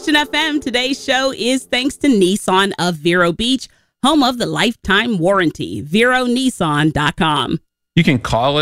Christian FM. Today's show is thanks to Nissan of Vero Beach, home of the lifetime warranty. VeroNissan.com. You can call us